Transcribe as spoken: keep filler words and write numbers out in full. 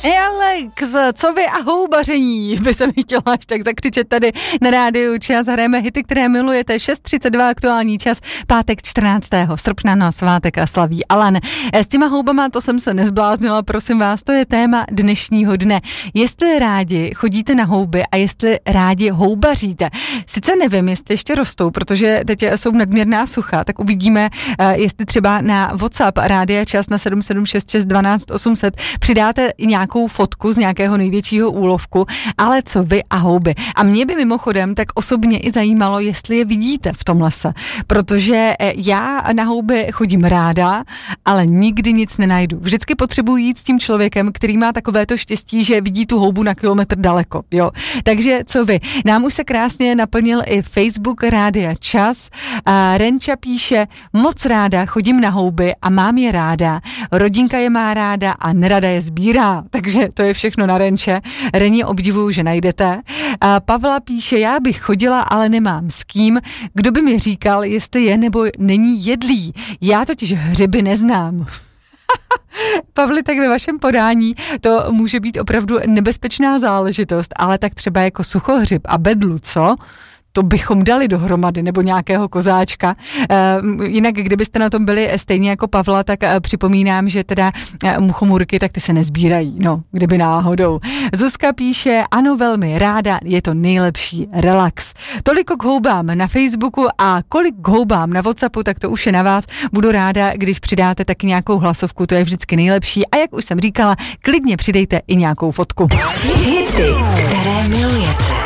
Alex, co vy a houbaření, by se mi chtěla až tak zakřičet tady na rádiu Čas. Hrajeme hity, které milujete. šest třicet dva aktuální čas, pátek čtrnáctého srpna na svátek a slaví Alan. S těma houbama to jsem se nezbláznila, prosím vás, to je téma dnešního dne. Jestli rádi chodíte na houby a jestli rádi houbaříte. Sice nevím, jestli ještě rostou, protože teď jsou nadměrná sucha, tak uvidíme, jestli třeba na WhatsApp Rádia Čas na sedm sedm šest šest dvanáct osm set přidáte nějakou fotku z nějakého největšího úlovku, ale co vy a houby. A mě by mimochodem tak osobně i zajímalo, jestli je vidíte v tom lese, protože já na houby chodím ráda, ale nikdy nic nenajdu. Vždycky potřebuji jít s tím člověkem, který má takovéto štěstí, že vidí tu houbu na kilometr daleko, jo. Takže co vy? Nám už se krásně naplnil i Facebook Rádia Čas. A Renča píše, moc ráda chodím na houby a mám je ráda. Rodinka je má ráda a nerada je sbírá. Takže to je všechno na Renče. Reně obdivuju, že najdete. A Pavla píše, já bych chodila, ale nemám s kým. Kdo by mi říkal, jestli je nebo není jedlý. Já totiž hřeby neznám. Pavli, tak ve vašem podání to může být opravdu nebezpečná záležitost, ale tak třeba jako suchohřib a bedlu, co? To bychom dali dohromady, nebo nějakého kozáčka. E, jinak, kdybyste na tom byli stejně jako Pavla, tak e, připomínám, že teda e, muchomůrky, tak ty se nezbírají, no, kdyby náhodou. Zuzka píše, ano, velmi ráda, je to nejlepší relax. Toliko k houbám na Facebooku a kolik k houbám na WhatsAppu, tak to už je na vás. Budu ráda, když přidáte taky nějakou hlasovku, to je vždycky nejlepší. A jak už jsem říkala, klidně přidejte i nějakou fotku. Hity, které milujete.